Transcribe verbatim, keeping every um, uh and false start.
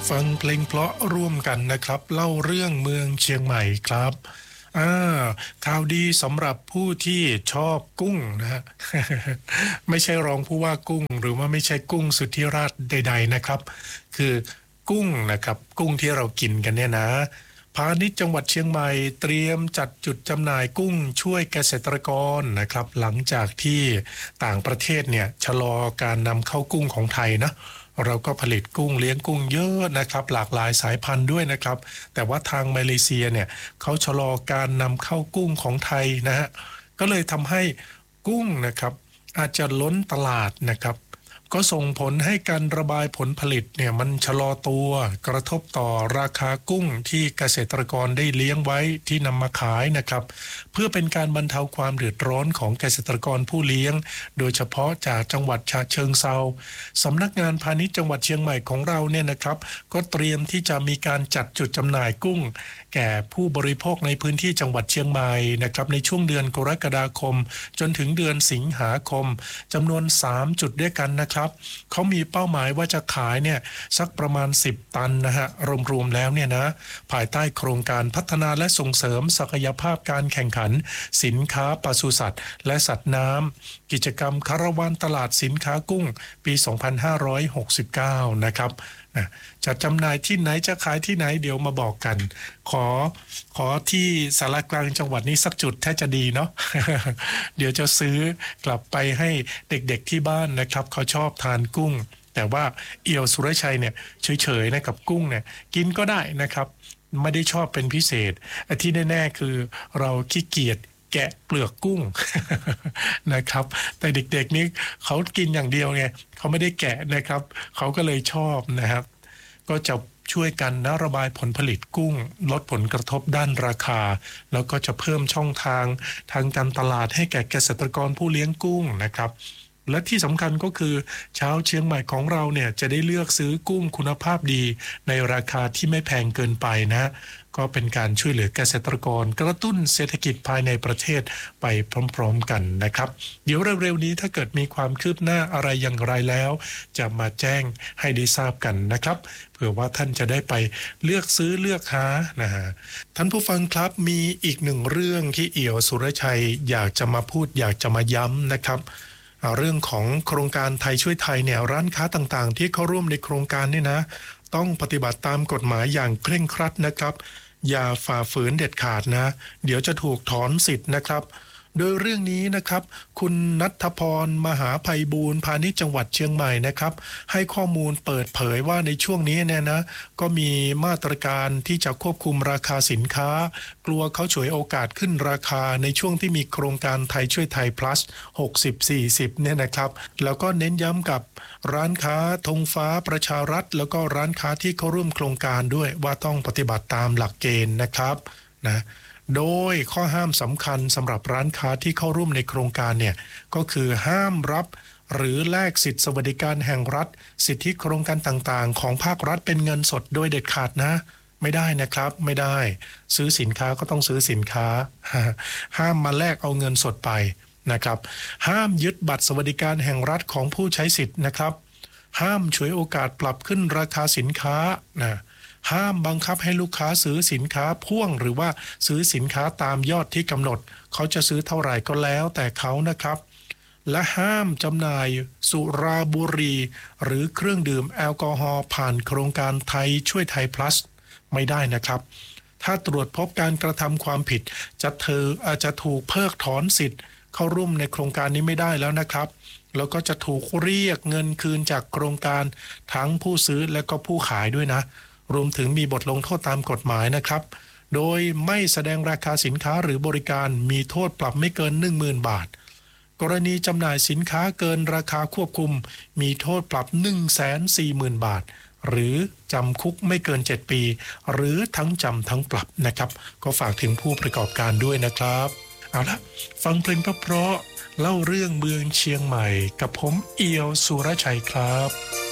ฟังเพลงเพราะร่วมกันนะครับเล่าเรื่องเมืองเชียงใหม่ครับอ่าข่าวดีสำหรับผู้ที่ชอบกุ้งนะฮะ ไม่ใช่รองผู้ว่ากุ้งหรือว่าไม่ใช่กุ้งสุทธิราชใดๆนะครับคือกุ้งนะครับกุ้งที่เรากินกันเนี่ยนะพาณิชย์จังหวัดเชียงใหม่เตรียมจัดจุดจำหน่ายกุ้งช่วยเกษตรกรนะครับหลังจากที่ต่างประเทศเนี่ยชะลอการนำเข้ากุ้งของไทยนะเราก็ผลิตกุ้งเลี้ยงกุ้งเยอะนะครับหลากหลายสายพันธุ์ด้วยนะครับแต่ว่าทางมาเลเซียเนี่ยเขาชะลอการนำเข้ากุ้งของไทยนะฮะก็เลยทำให้กุ้งนะครับอาจจะล้นตลาดนะครับก็ส่งผลให้การระบายผลผลิตเนี่ยมันชะลอตัวกระทบต่อราคากุ้งที่เกษตรกรได้เลี้ยงไว้ที่นำมาขายนะครับเพื่อเป็นการบรรเทาความเดือดร้อนของเกษตรกรผู้เลี้ยงโดยเฉพาะจากจังหวัดฉะเชิงเทราสำนักงานพาณิชย์จังหวัดเชียงใหม่ของเราเนี่ยนะครับก็เตรียมที่จะมีการจัดจุดจำหน่ายกุ้งแก่ผู้บริโภคในพื้นที่จังหวัดเชียงใหม่นะครับในช่วงเดือนกรกฎาคมจนถึงเดือนสิงหาคมจำนวนสามจุดด้วยกันนะครับเขามีเป้าหมายว่าจะขายเนี่ยสักประมาณสิบตันนะฮะรวมๆแล้วเนี่ยนะภายใต้โครงการพัฒนาและส่งเสริมศักยภาพการแข่งขันสินค้าปศุสัตว์และสัตว์น้ำกิจกรรมคาราวานตลาดสินค้ากุ้งปีสองพันห้าร้อยหกสิบเก้านะครับจะจำหน่ายที่ไหนจะขายที่ไหนเดี๋ยวมาบอกกันขอขอที่สารกลางจังหวัดนี้สักจุดแท้จะดีเนาะ เดี๋ยวจะซื้อกลับไปให้เด็กๆที่บ้านนะครับเขาชอบทานกุ้งแต่ว่าเอี่ยวสุรชัยเนี่ยเฉยๆนะกับกุ้งเนี่ยกินก็ได้นะครับไม่ได้ชอบเป็นพิเศษที่แน่ๆคือเราขี้เกียจแกะเปลือกกุ้ง นะครับแต่เด็กๆนี่เขากินอย่างเดียวไงเขาไม่ได้แกะนะครับเขาก็เลยชอบนะครับก็จะช่วยกันนะระบายผลผลิตกุ้งลดผลกระทบด้านราคาแล้วก็จะเพิ่มช่องทางทางการตลาดให้แก่เกษตรกรผู้เลี้ยงกุ้งนะครับและที่สำคัญก็คือชาวเชียงใหม่ของเราเนี่ยจะได้เลือกซื้อกุ้งคุณภาพดีในราคาที่ไม่แพงเกินไปนะก็เป็นการช่วยเหลือเกษตรกรกระตุ้นเศรษฐกิจภายในประเทศไปพร้อมๆกันนะครับเดี๋ยวเร็วๆนี้ถ้าเกิดมีความคืบหน้าอะไรอย่างไรแล้วจะมาแจ้งให้ได้ทราบกันนะครับเผื่อว่าท่านจะได้ไปเลือกซื้อเลือกหานะฮะท่านผู้ฟังครับมีอีกหนึ่งเรื่องที่เอี่ยวสุรชัยอยากจะมาพูดอยากจะมาย้ำนะครับเรื่องของโครงการไทยช่วยไทยเนี่ยร้านค้าต่างๆที่เข้าร่วมในโครงการนี่นะต้องปฏิบัติตามกฎหมายอย่างเคร่งครัดนะครับอย่าฝ่าฝืนเด็ดขาดนะเดี๋ยวจะถูกถอนสิทธิ์นะครับโดยเรื่องนี้นะครับคุณณัฐพรมหาไพบูลย์พาณิชย์จังหวัดเชียงใหม่นะครับให้ข้อมูลเปิดเผยว่าในช่วงนี้เนี่ยนะก็มีมาตรการที่จะควบคุมราคาสินค้ากลัวเขาฉวยโอกาสขึ้นราคาในช่วงที่มีโครงการไทยช่วยไทย plus หกสิบ สี่สิบเนี่ยนะครับแล้วก็เน้นย้ำกับร้านค้าธงฟ้าประชารัฐแล้วก็ร้านค้าที่เข้าร่วมโครงการด้วยว่าต้องปฏิบัติตามหลักเกณฑ์นะครับนะโดยข้อห้ามสำคัญสำหรับร้านค้าที่เข้าร่วมในโครงการเนี่ยก็คือห้ามรับหรือแลกสิทธิสวัสดิการแห่งรัฐสิทธิโครงการต่างๆของภาครัฐเป็นเงินสดโดยเด็ดขาดนะไม่ได้นะครับไม่ได้ซื้อสินค้าก็ต้องซื้อสินค้า ห้ามมาแลกเอาเงินสดไปนะครับห้ามยึดบัตรสวัสดิการแห่งรัฐของผู้ใช้สิทธิ์นะครับห้ามฉวยโอกาสปรับขึ้นราคาสินค้านะห้ามบังคับให้ลูกค้าซื้อสินค้าพ่วงหรือว่าซื้อสินค้าตามยอดที่กำหนดเขาจะซื้อเท่าไหร่ก็แล้วแต่เขานะครับและห้ามจำหน่ายสุราบุหรี่หรือเครื่องดื่มแอลกอฮอล์ผ่านโครงการไทยช่วยไทย plus ไม่ได้นะครับถ้าตรวจพบการกระทำความผิดจะเธออาจจะถูกเพิกถอนสิทธิ์เข้าร่วมในโครงการนี้ไม่ได้แล้วนะครับแล้วก็จะถูกเรียกเงินคืนจากโครงการทั้งผู้ซื้อและก็ผู้ขายด้วยนะรวมถึงมีบทลงโทษตามกฎหมายนะครับโดยไม่แสดงราคาสินค้าหรือบริการมีโทษปรับไม่เกิน หนึ่งหมื่น บาทกรณีจำหน่ายสินค้าเกินราคาควบคุมมีโทษปรับ หนึ่งแสนสี่หมื่น บาทหรือจำคุกไม่เกินเจ็ดปีหรือทั้งจำทั้งปรับนะครับก็ฝากถึงผู้ประกอบการด้วยนะครับเอาละฟังเพลงเพราะๆเล่าเรื่องเมืองเชียงใหม่กับผมเอี่ยวสุรชัยครับ